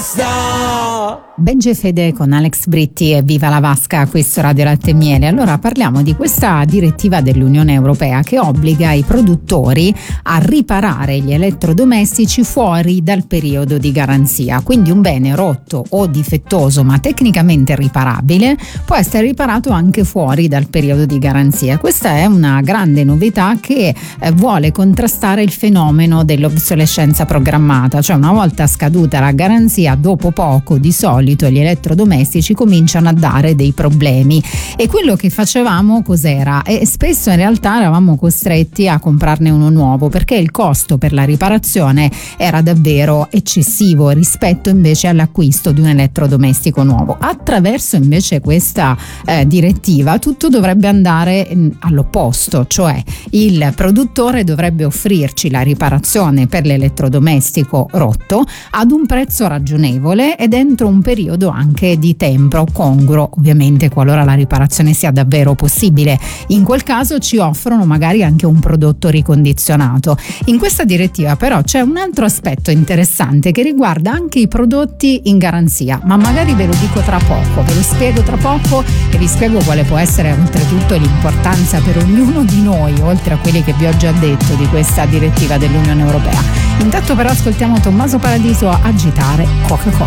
Benge Fede con Alex Britti e Viva la Vasca, questo Radio Latte e Miele. Allora parliamo di questa direttiva dell'Unione Europea che obbliga i produttori a riparare gli elettrodomestici fuori dal periodo di garanzia. Quindi un bene rotto o difettoso ma tecnicamente riparabile può essere riparato anche fuori dal periodo di garanzia. Questa è una grande novità che vuole contrastare il fenomeno dell'obsolescenza programmata, cioè una volta scaduta la garanzia, dopo poco di solito gli elettrodomestici cominciano a dare dei problemi. E quello che facevamo cos'era? E spesso in realtà eravamo costretti a comprarne uno nuovo perché il costo per la riparazione era davvero eccessivo rispetto invece all'acquisto di un elettrodomestico nuovo. Attraverso invece questa direttiva tutto dovrebbe andare all'opposto, cioè il produttore dovrebbe offrirci la riparazione per l'elettrodomestico rotto ad un prezzo ragionevole ed entro un periodo anche di tempo congruo, ovviamente qualora la riparazione sia davvero possibile. In quel caso ci offrono magari anche un prodotto ricondizionato. In questa direttiva però c'è un altro aspetto interessante che riguarda anche i prodotti in garanzia, ma magari ve lo dico tra poco, ve lo spiego tra poco e vi spiego quale può essere oltretutto l'importanza per ognuno di noi, oltre a quelli che vi ho già detto, di questa direttiva dell'Unione Europea. Intanto però ascoltiamo Tommaso Paradiso a Agitare Coca-Cola.